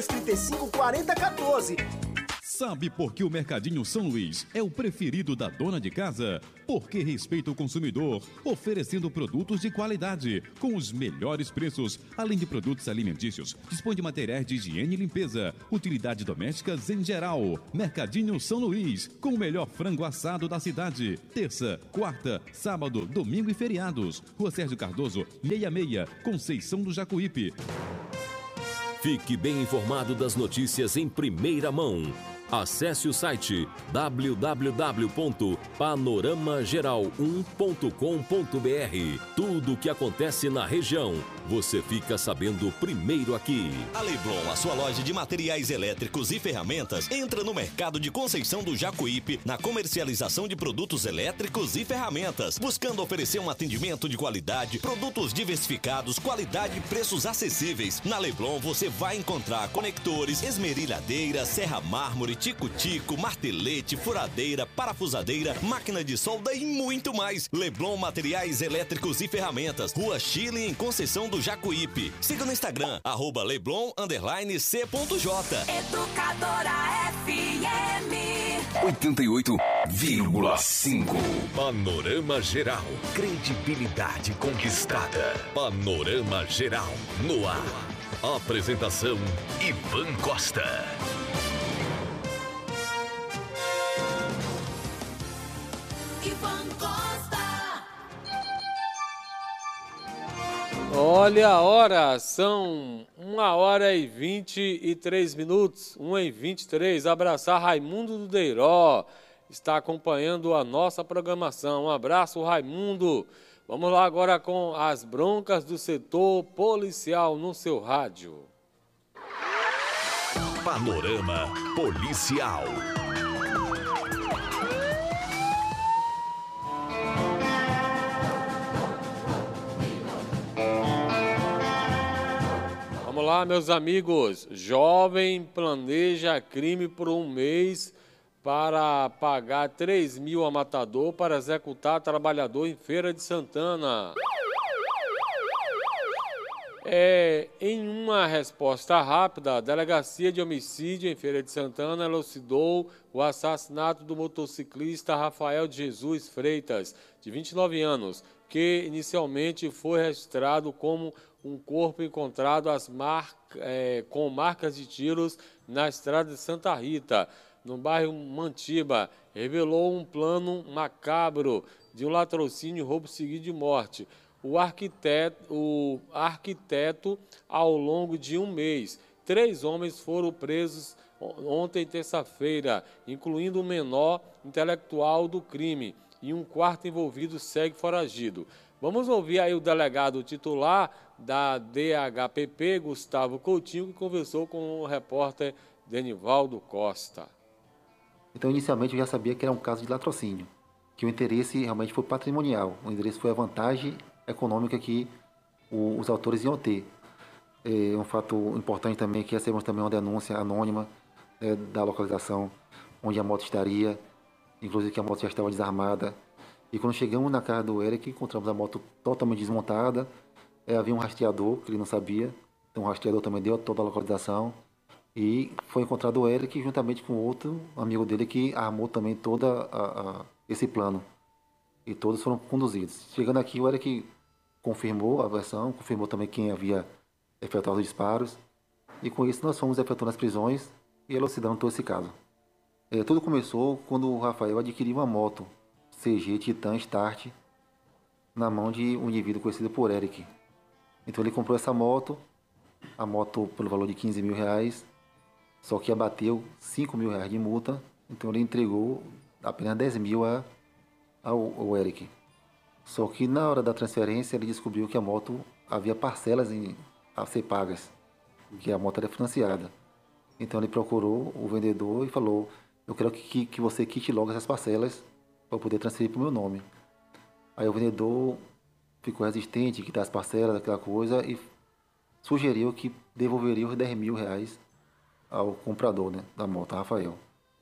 35 40 14. Sabe por que o Mercadinho São Luís é o preferido da dona de casa? Porque respeita o consumidor, oferecendo produtos de qualidade, com os melhores preços, além de produtos alimentícios. Dispõe de materiais de higiene e limpeza, utilidades domésticas em geral. Mercadinho São Luís, com o melhor frango assado da cidade. Terça, quarta, sábado, domingo e feriados. Rua Sérgio Cardoso, 66, Conceição do Jacuípe. Fique bem informado das notícias em primeira mão. Acesse o site www.panoramageral1.com.br. Tudo o que acontece na região, você fica sabendo primeiro aqui. A Leblon, a sua loja de materiais elétricos e ferramentas, entra no mercado de Conceição do Jacuípe na comercialização de produtos elétricos e ferramentas, buscando oferecer um atendimento de qualidade, produtos diversificados, qualidade e preços acessíveis. Na Leblon você vai encontrar conectores, esmerilhadeira, serra-mármore, tico-tico, martelete, furadeira, parafusadeira, máquina de solda e muito mais. Leblon Materiais Elétricos e Ferramentas, Rua Chile, em Conceição do Jacuípe. Siga no Instagram, @Leblon_C.J. Educadora FM 88,5. Panorama Geral. Credibilidade conquistada. Panorama Geral no ar. Apresentação: Ivan Costa. Ivan Costa. Olha a hora, são 1h23, 1h23. Abraçar Raimundo do Deiró, está acompanhando a nossa programação. Um abraço, Raimundo. Vamos lá agora com as broncas do setor policial no seu rádio. Panorama Policial. Vamos lá, meus amigos. Jovem planeja crime por um mês para pagar 3 mil a matador para executar trabalhador em Feira de Santana. Em uma resposta rápida, a Delegacia de Homicídio em Feira de Santana elucidou o assassinato do motociclista Rafael de Jesus Freitas, de 29 anos, que inicialmente foi registrado como um corpo encontrado com marcas de tiros na estrada de Santa Rita, no bairro Mantiba. Revelou um plano macabro de um latrocínio e roubo seguido de morte. O arquiteto, ao longo de um mês, 3 homens foram presos ontem, terça-feira, incluindo o menor intelectual do crime, e um quarto envolvido segue foragido. Vamos ouvir aí o delegado titular da DHPP, Gustavo Coutinho, que conversou com o repórter Denivaldo Costa. Então, inicialmente, eu já sabia que era um caso de latrocínio, que o interesse realmente foi patrimonial, o interesse foi a vantagem econômica que os autores iam ter. Um fato importante também é que recebemos também uma denúncia anônima da localização onde a moto estaria, inclusive que a moto já estava desarmada. E quando chegamos na casa do Eric, encontramos a moto totalmente desmontada. Havia um rastreador que ele não sabia, então o rastreador também deu toda a localização. E foi encontrado o Eric juntamente com outro amigo dele que armou também todo esse plano. E todos foram conduzidos. Chegando aqui, o Eric confirmou a versão, confirmou também quem havia efetuado os disparos. E com isso nós fomos efetuando as prisões e elucidando todo esse caso. Tudo começou quando o Rafael adquiriu uma moto CG Titan Start na mão de um indivíduo conhecido por Eric. Então ele comprou essa moto, a moto pelo valor de 15 mil reais, só que abateu 5 mil reais de multa, então ele entregou apenas 10 mil ao Eric. Só que na hora da transferência ele descobriu que a moto havia parcelas a ser pagas, que a moto era financiada. Então ele procurou o vendedor e falou: eu quero que você quite logo essas parcelas para poder transferir para o meu nome. Aí o vendedor ficou resistente, quitar as parcelas, aquela coisa, e sugeriu que devolveria os 10 mil reais ao comprador, né, da moto, Rafael.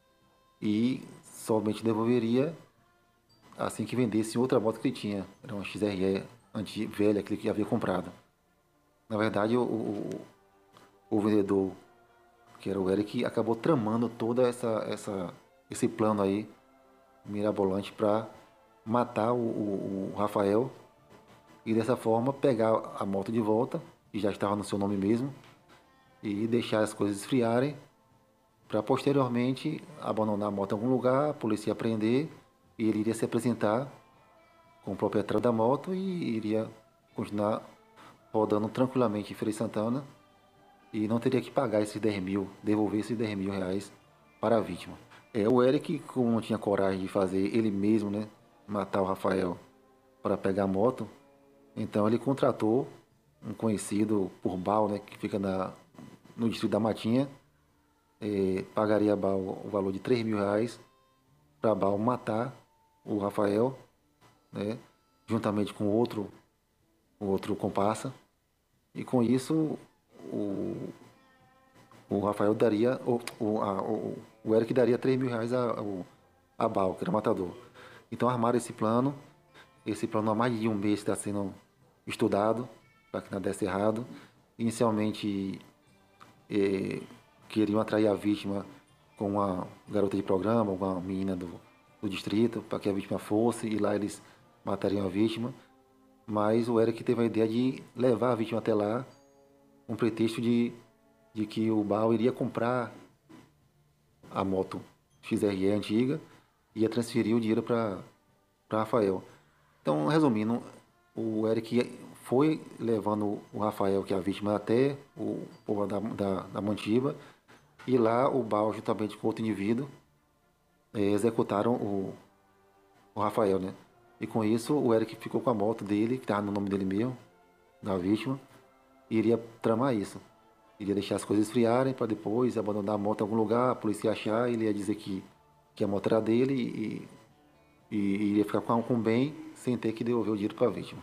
E somente devolveria assim que vendesse outra moto que ele tinha. Era uma XRE velha que ele havia comprado. Na verdade, o vendedor que era o Eric, acabou tramando todo esse plano aí, mirabolante, para matar o Rafael e dessa forma pegar a moto de volta, que já estava no seu nome mesmo, e deixar as coisas esfriarem para posteriormente abandonar a moto em algum lugar, a polícia ia prender e ele iria se apresentar com o proprietário da moto e iria continuar rodando tranquilamente em Feira de Santana e não teria que pagar esses 10 mil, devolver esses 10 mil reais para a vítima. O Eric, como não tinha coragem de fazer ele mesmo, né, matar o Rafael para pegar a moto, então ele contratou um conhecido por Bal, né, que fica no distrito da Matinha, pagaria a Bal o valor de 3 mil reais para Bal matar o Rafael, né, juntamente com outro comparsa, e com isso o Rafael daria, o Eric daria 3 mil reais a Bal, que era matador. Então armaram esse plano há mais de um mês está sendo estudado para que nada desse errado. Inicialmente queriam atrair a vítima com uma garota de programa, uma menina do distrito, para que a vítima fosse e lá eles matariam a vítima. Mas o Eric teve a ideia de levar a vítima até lá, com pretexto de que o Bal iria comprar a moto XRE antiga e ia transferir o dinheiro para Rafael. Então, resumindo, o Eric foi levando o Rafael, que é a vítima, até o povo da Mantiba, e lá o Bal, juntamente com outro indivíduo, executaram o Rafael, né? E com isso o Eric ficou com a moto dele, que estava no nome dele mesmo, da vítima, e iria tramar isso. Iria deixar as coisas esfriarem para depois abandonar a moto em algum lugar, a polícia achar, ele ia dizer que a moto era dele e iria ficar com o bem sem ter que devolver o dinheiro para a vítima.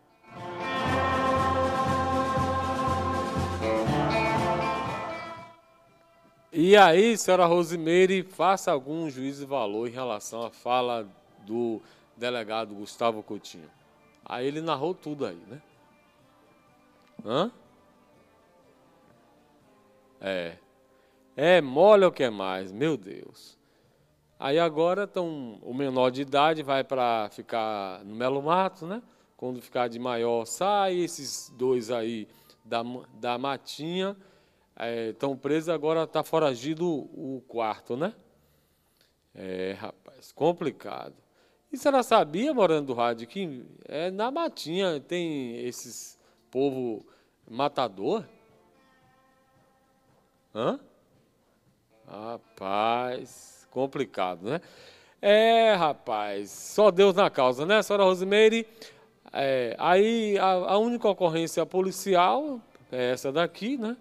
E aí, senhora Rosimeire, faça algum juízo de valor em relação à fala do delegado Gustavo Coutinho. Aí ele narrou tudo aí, né? Mole o que é mais, meu Deus. Aí agora o menor de idade vai para ficar no Melo Mato, né? Quando ficar de maior sai, esses dois aí da Matinha estão presos, agora está foragido o quarto, né? Rapaz, complicado. E você não sabia, Morando do Rádio, que na Matinha tem esses povo matador? Rapaz, complicado, né? Rapaz, só Deus na causa, né, senhora Rosimeire? Aí a única ocorrência policial é essa daqui, né?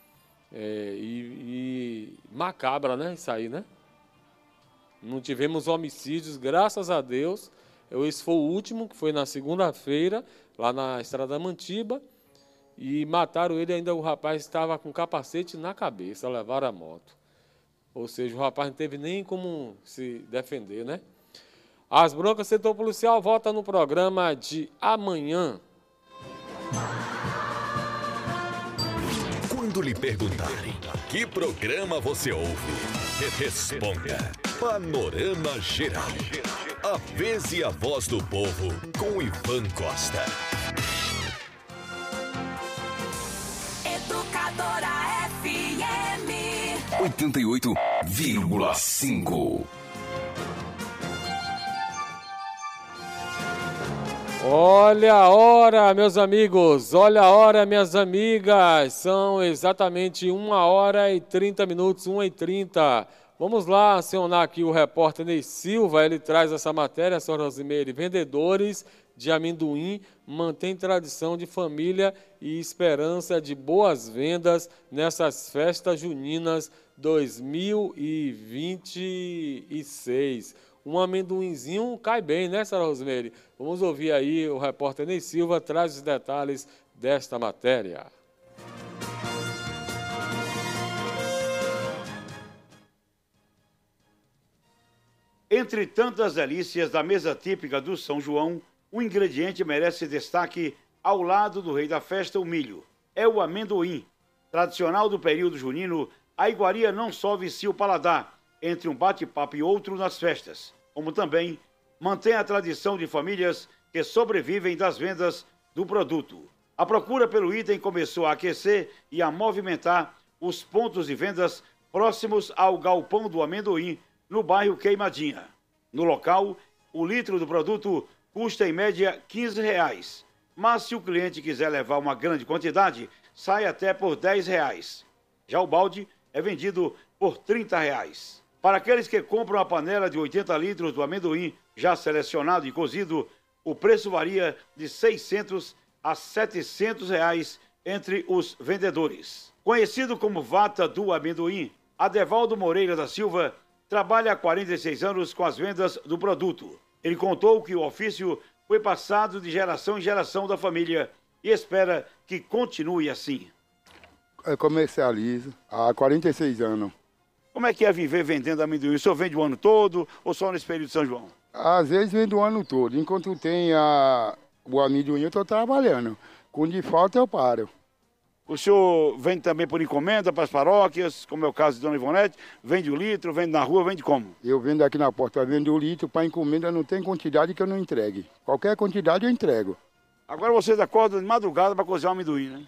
E macabra, né? Isso aí, né? Não tivemos homicídios, graças a Deus. Esse foi o último, que foi na segunda-feira, lá na Estrada da Mantiba. E mataram ele, ainda o rapaz estava com capacete na cabeça, levaram a moto. Ou seja, o rapaz não teve nem como se defender, né? As Broncas, setor policial, volta no programa de amanhã. Quando lhe perguntarem que programa você ouve, responda Panorama Geral. A vez e a voz do povo com Ivan Costa. Educadora FM 88,5. Olha a hora, meus amigos, olha a hora, minhas amigas, são exatamente 1h30, 1h30. Vamos lá acionar aqui o repórter Ney Silva, ele traz essa matéria, senhora Rosimeire. Vendedores de amendoim mantêm tradição de família e esperança de boas vendas nessas festas juninas 2026. Um amendoinzinho cai bem, né, senhora Rosimeire? Vamos ouvir aí o repórter Ney Silva, traz os detalhes desta matéria. Entre tantas delícias da mesa típica do São João, um ingrediente merece destaque ao lado do rei da festa, o milho. É o amendoim. Tradicional do período junino, a iguaria não só vicia o paladar entre um bate-papo e outro nas festas, como também mantém a tradição de famílias que sobrevivem das vendas do produto. A procura pelo item começou a aquecer e a movimentar os pontos de vendas próximos ao Galpão do Amendoim, no bairro Queimadinha. No local, o litro do produto custa em média R$15, mas se o cliente quiser levar uma grande quantidade, sai até por R$10. Já o balde é vendido por R$30. Para aqueles que compram a panela de 80 litros do amendoim já selecionado e cozido, o preço varia de R$600 a R$700 entre os vendedores. Conhecido como Vata do Amendoim, Adevaldo Moreira da Silva trabalha há 46 anos com as vendas do produto. Ele contou que o ofício foi passado de geração em geração da família e espera que continue assim. Eu comercializo há 46 anos. Como é que é viver vendendo amendoim? O senhor vende o ano todo ou só nesse período de São João? Às vezes vendo o ano todo. Enquanto tem o amendoim, eu estou trabalhando. Quando falta, eu paro. O senhor vende também por encomenda para as paróquias, como é o caso de Dona Ivonete? Vende o litro, vende na rua, vende como? Eu vendo aqui na porta, vendo o litro, para encomenda não tem quantidade que eu não entregue. Qualquer quantidade eu entrego. Agora vocês acordam de madrugada para cozinhar o amendoim, né?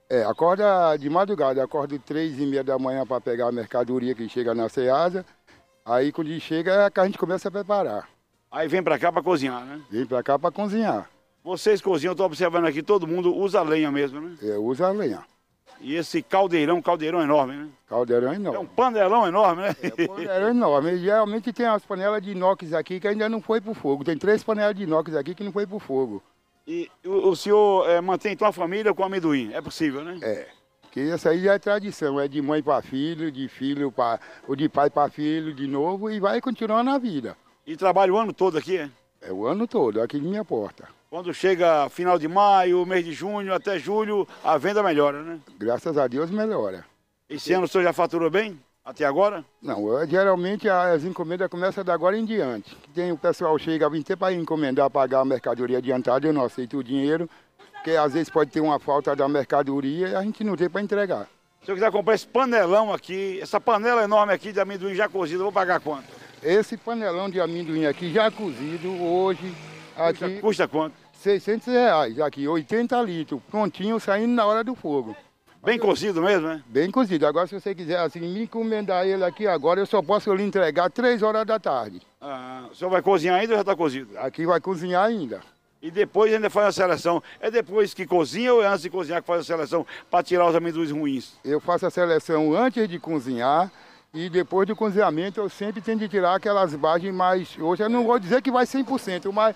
Acorda de madrugada, acordo 3h30 da manhã para pegar a mercadoria que chega na Ceasa. Aí quando chega é que a gente começa a preparar. Aí vem para cá para cozinhar, né? Vem para cá para cozinhar. Vocês cozinham, estou observando aqui, todo mundo usa lenha mesmo, né? Usa a lenha. E esse caldeirão enorme, né? Caldeirão enorme. É um panelão enorme, né? É um panelão enorme. Geralmente tem as panelas de inox aqui que ainda não foi pro fogo. Tem 3 panelas de inox aqui que não foi pro fogo. E o senhor mantém então a família com amendoim? É possível, né? Porque essa aí já é tradição. É de mãe para filho, de filho para... ou de pai para filho de novo e vai continuando a vida. E trabalha o ano todo aqui, é? É o ano todo, aqui de minha porta. Quando chega final de maio, mês de junho, até julho, a venda melhora, né? Graças a Deus melhora. Esse ano o senhor já faturou bem? Até agora? Não, geralmente as encomendas começam da agora em diante. O pessoal chega a vir até para encomendar, pagar a mercadoria adiantada, eu não aceito o dinheiro, porque às vezes pode ter uma falta da mercadoria e a gente não tem para entregar. Se eu quiser comprar esse panelão aqui, essa panela enorme aqui de amendoim já cozido, eu vou pagar quanto? Esse panelão de amendoim aqui já cozido hoje... Aqui, custa quanto? R$600 aqui, 80 litros, prontinho, saindo na hora do fogo. Bem cozido mesmo, né? Bem cozido. Agora, se você quiser assim, me encomendar ele aqui agora, eu só posso lhe entregar 3 horas da tarde. O senhor vai cozinhar ainda ou já está cozido? Aqui vai cozinhar ainda. E depois ainda faz a seleção. É depois que cozinha ou é antes de cozinhar que faz a seleção para tirar os amendoins ruins? Eu faço a seleção antes de cozinhar. E depois do cozinhamento eu sempre tento de tirar aquelas bagens mais... Hoje eu não vou dizer que vai 100%, mas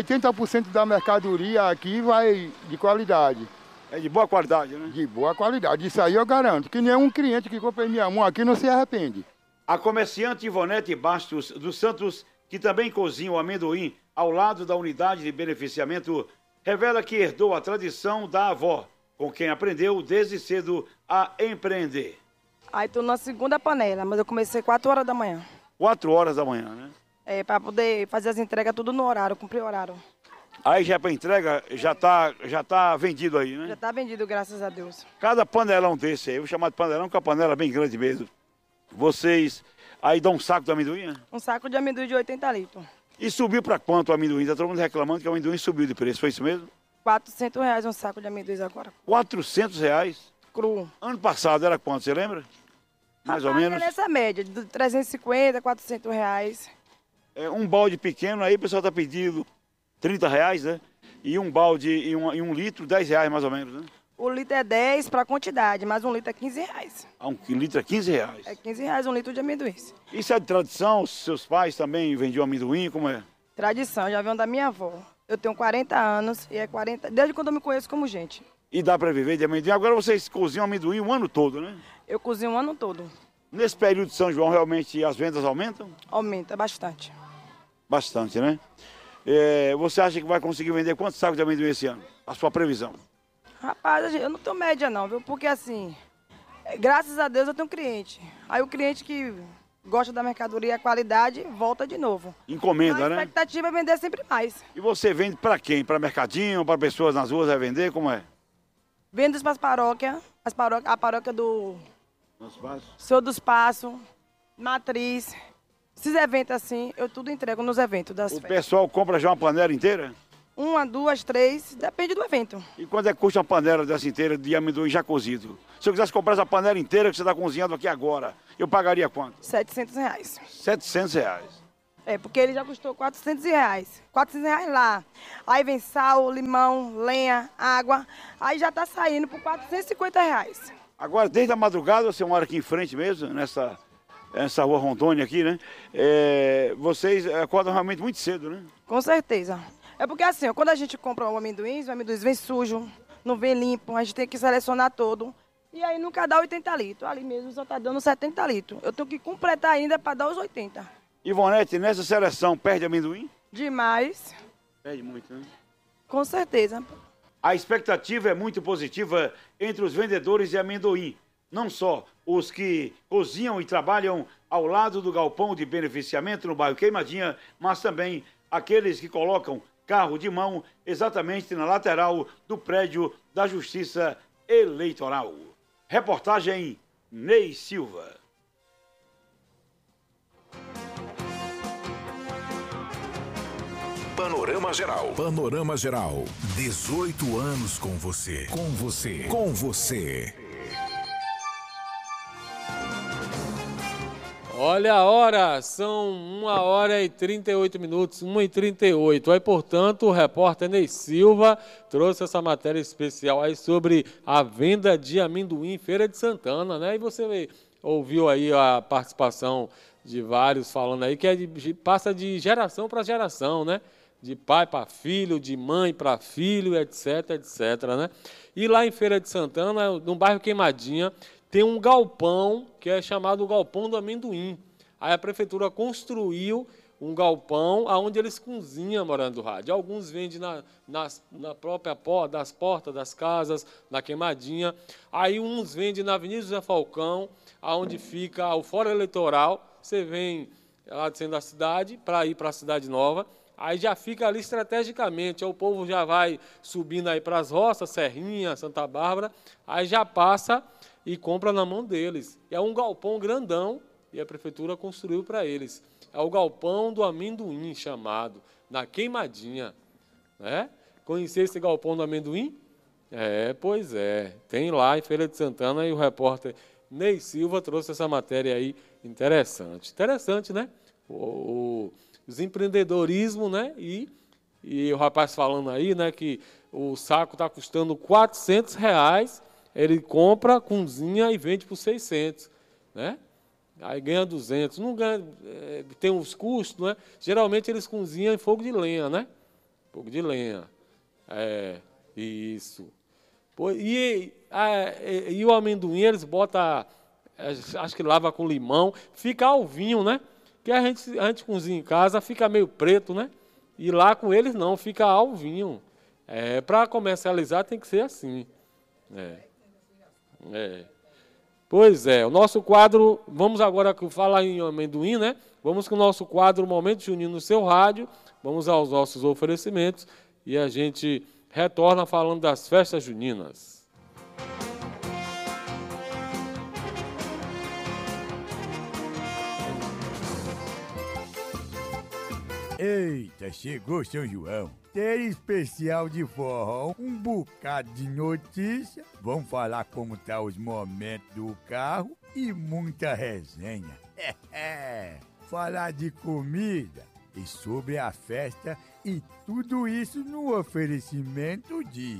80% da mercadoria aqui vai de qualidade. É de boa qualidade, né? De boa qualidade. Isso aí eu garanto, que nenhum cliente que compra em minha mão aqui não se arrepende. A comerciante Ivonete Bastos dos Santos, que também cozinha o amendoim ao lado da unidade de beneficiamento, revela que herdou a tradição da avó, com quem aprendeu desde cedo a empreender. Aí tô na segunda panela, mas eu comecei 4 horas da manhã. 4 horas da manhã, né? Para poder fazer as entregas tudo no horário, cumprir o horário. Aí já para entrega, já tá vendido aí, né? Já tá vendido, graças a Deus. Cada panelão desse aí, eu vou chamar de panelão, que é uma panela bem grande mesmo. Vocês aí dão um saco de amendoim, né? Um saco de amendoim de 80 litros. E subiu para quanto o amendoim? Tá todo mundo reclamando que o amendoim subiu de preço, foi isso mesmo? R$400 um saco de amendoim agora. R$400? Cru. Ano passado era quanto, você lembra? Mais ou menos? É nessa média, de 350, R$400. Um balde pequeno aí, o pessoal tá pedindo R$30, né? E um balde e um litro, R$10 mais ou menos, né? O litro é 10 para quantidade, mas um litro é R$15. Um litro é R$15? É R$15 um litro de amendoim. Isso é de tradição? Seus pais também vendiam amendoim? Como é? Tradição, já veio da minha avó. Eu tenho 40 anos e é 40... Desde quando eu me conheço como gente. E dá para viver de amendoim? Agora vocês cozinham amendoim o ano todo, né? Eu cozinho o ano todo. Nesse período de São João, realmente as vendas aumentam? Aumenta bastante. Bastante, né? Você acha que vai conseguir vender quantos sacos de amendoim esse ano? A sua previsão? Rapaz, eu não tenho média não, viu? Porque assim, graças a Deus eu tenho cliente. Aí o cliente que gosta da mercadoria, a qualidade, volta de novo. Encomenda, né? A expectativa é vender sempre mais. E você vende para quem? Para mercadinho, para pessoas nas ruas vai vender? Como é? Vendo para as paróquias, a paróquia Senhor dos Passos, Matriz. Esses eventos assim, eu tudo entrego nos eventos das festas. O pessoal compra já uma panela inteira? 1, 2, 3, depende do evento. E quanto é que custa uma panela dessa inteira de amendoim já cozido? Se eu quisesse comprar essa panela inteira que você está cozinhando aqui agora, eu pagaria quanto? R$700. R$700. É, porque ele já custou R$400. R$400 lá. Aí vem sal, limão, lenha, água. Aí já tá saindo por R$450. Agora, desde a madrugada, você mora aqui em frente mesmo, nessa rua Rondônia aqui, né? Vocês acordam realmente muito cedo, né? Com certeza. É porque assim, ó, quando a gente compra o amendoim vem sujo, não vem limpo, a gente tem que selecionar todo. E aí nunca dá 80 litros. Ali mesmo só tá dando 70 litros. Eu tenho que completar ainda para dar os 80. Ivonete, nessa seleção, perde amendoim? Demais. Perde muito, né? Com certeza. A expectativa é muito positiva entre os vendedores de amendoim. Não só os que cozinham e trabalham ao lado do galpão de beneficiamento no bairro Queimadinha, mas também aqueles que colocam carro de mão exatamente na lateral do prédio da Justiça Eleitoral. Reportagem Ney Silva. Panorama Geral. Panorama Geral. 18 anos com você. Com você. Com você. Olha a hora, são 1h38, 1h38. Aí, portanto, o repórter Ney Silva trouxe essa matéria especial aí sobre a venda de amendoim em Feira de Santana, né? E você ouviu aí a participação de vários falando aí que passa de geração para geração, né? De pai para filho, de mãe para filho, etc, etc, né? E lá em Feira de Santana, no bairro Queimadinha, tem um galpão que é chamado o Galpão do Amendoim. Aí a prefeitura construiu um galpão onde eles cozinham, Morando do Rádio. Alguns vendem na própria porta, das portas das casas, na Queimadinha. Aí uns vendem na Avenida José Falcão, onde fica o Fórum Eleitoral. Você vem lá de centro da cidade para ir para a Cidade Nova. Aí já fica ali estrategicamente, aí o povo já vai subindo aí para as roças, Serrinha, Santa Bárbara, aí já passa e compra na mão deles. É um galpão grandão e a prefeitura construiu para eles. É o Galpão do Amendoim, chamado, na Queimadinha. Né? Conhecer esse Galpão do Amendoim? Pois é. Tem lá em Feira de Santana e o repórter Ney Silva trouxe essa matéria aí interessante. Interessante, né? Os empreendedorismo, né? E o rapaz falando aí, né, que o saco está custando R$400, ele compra, cozinha e vende por 600, né? Aí ganha 200, não ganha, tem os custos, né? Geralmente eles cozinham em fogo de lenha, né? Fogo de lenha, isso. E o amendoim eles botam, acho que lava com limão, fica alvinho, né? Que a gente cozinha em casa, fica meio preto, né? E lá com eles não, fica alvinho. Para comercializar tem que ser assim. Pois é, o nosso quadro, vamos agora falar em amendoim, né? Vamos com o nosso quadro Momento Junino no seu rádio, vamos aos nossos oferecimentos e a gente retorna falando das festas juninas. Eita, chegou São João. Tem especial de forró, um bocado de notícia. Vamos falar como tá os momentos do carro e muita resenha. Falar de comida e sobre a festa e tudo isso no oferecimento de...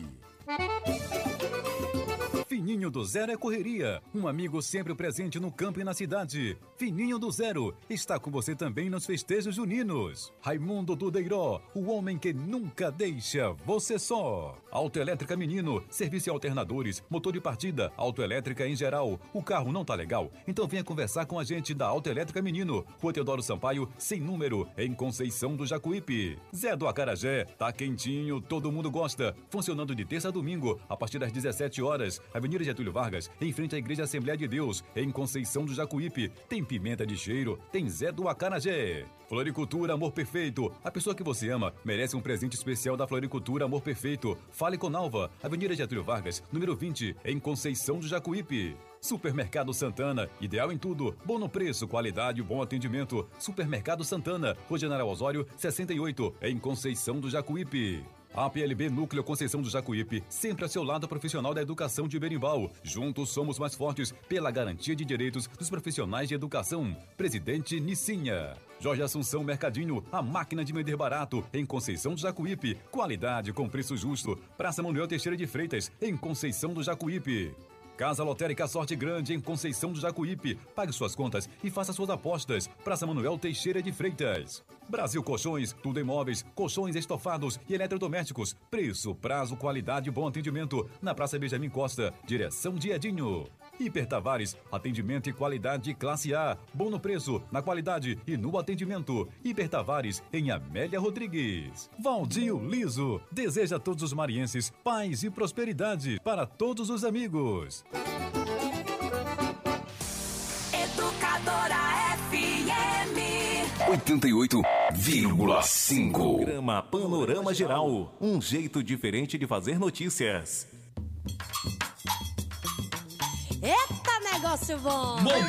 Fininho do Zero é correria. Um amigo sempre presente no campo e na cidade. Fininho do Zero está com você também nos festejos juninos. Raimundo do Deiró, o homem que nunca deixa você só. Autoelétrica Menino, serviço e alternadores, motor de partida, autoelétrica em geral. O carro não tá legal? Então venha conversar com a gente da Autoelétrica Menino. Rua Teodoro Sampaio, sem número, em Conceição do Jacuípe. Zé do Acarajé, tá quentinho, todo mundo gosta. Funcionando de terça a domingo, a partir das 17 horas. Avenida Getúlio Vargas, em frente à Igreja Assembleia de Deus, em Conceição do Jacuípe. Tem pimenta de cheiro, tem Zé do Acarajé. Floricultura Amor Perfeito. A pessoa que você ama merece um presente especial da Floricultura Amor Perfeito. Fale com Nalva, Avenida Getúlio Vargas, número 20, em Conceição do Jacuípe. Supermercado Santana, ideal em tudo, bom no preço, qualidade e bom atendimento. Supermercado Santana, Rua General Osório, 68, em Conceição do Jacuípe. APLB Núcleo Conceição do Jacuípe, sempre a seu lado profissional da educação de Berimbau. Juntos somos mais fortes pela garantia de direitos dos profissionais de educação. Presidente Nicinha. Jorge Assunção Mercadinho, a máquina de vender barato, em Conceição do Jacuípe. Qualidade com preço justo. Praça Manuel Teixeira de Freitas, em Conceição do Jacuípe. Casa Lotérica Sorte Grande, em Conceição do Jacuípe. Pague suas contas e faça suas apostas. Praça Manuel Teixeira de Freitas. Brasil Colchões, tudo em móveis, colchões estofados e eletrodomésticos. Preço, prazo, qualidade e bom atendimento. Na Praça Benjamin Costa, direção de Edinho. Hiper Tavares, atendimento e qualidade classe A. Bom no preço, na qualidade e no atendimento. Hiper Tavares, em Amélia Rodrigues. Valdir Liso, deseja a todos os marienses paz e prosperidade para todos os amigos. Educadora FM 88,5. Programa Panorama Geral. Um jeito diferente de fazer notícias. Eita, negócio bom!